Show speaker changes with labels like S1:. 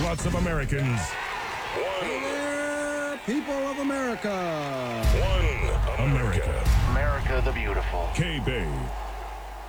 S1: thoughts of Americans.
S2: Hey there, people of America.
S1: One America.
S3: America the beautiful.
S1: K-Bay.